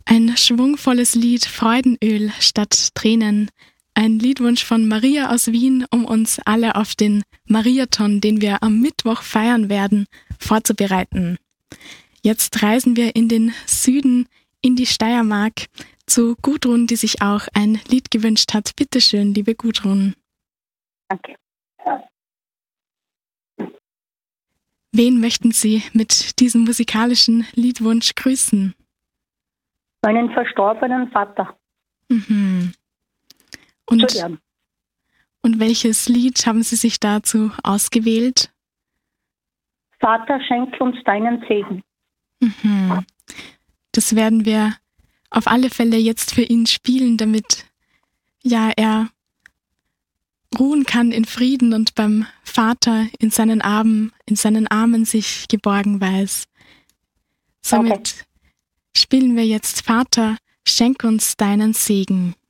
Ein schwungvolles Lied, Freudenöl statt Tränen. Ein Liedwunsch von Maria aus Wien, um uns alle auf den Mariathon, den wir am Mittwoch feiern werden, vorzubereiten. Jetzt reisen wir in den Süden, in die Steiermark, zu Gudrun, die sich auch ein Lied gewünscht hat. Bitte schön, liebe Gudrun. Danke. Wen möchten Sie mit diesem musikalischen Liedwunsch grüßen? Meinen verstorbenen Vater. Mhm. Und welches Lied haben Sie sich dazu ausgewählt? Vater, schenk uns deinen Segen. Mhm. Das werden wir auf alle Fälle jetzt für ihn spielen, damit er ruhen kann in Frieden und beim Vater in seinen Armen sich geborgen weiß. Somit spielen wir jetzt Vater, schenk uns deinen Segen.